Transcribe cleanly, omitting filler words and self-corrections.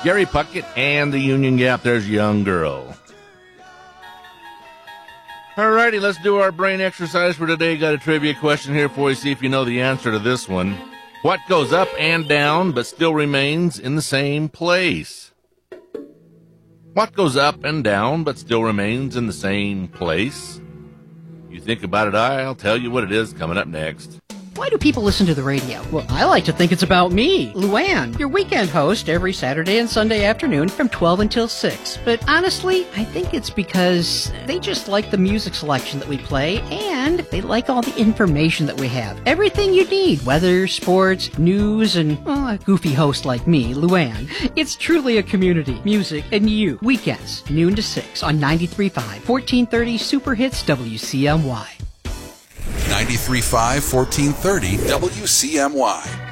Gary Puckett and the Union Gap. There's Young Girl. Alrighty, let's do our brain exercise for today. Got a trivia question here for you. See if you know the answer to this one. What goes up and down but still remains in the same place? What goes up and down but still remains in the same place? You think about it, I'll tell you what it is coming up next. Why do people listen to the radio? Well, I like to think it's about me, Luann, your weekend host every Saturday and Sunday afternoon from 12 until 6. But honestly, I think it's because they just like the music selection that we play, and they like all the information that we have. Everything you need, weather, sports, news, and a goofy host like me, Luann. It's truly a community, music, and you. Weekends, noon to 6 on 93.5, 1430 Super Hits WCMY. 93.5, 1430 WCMY.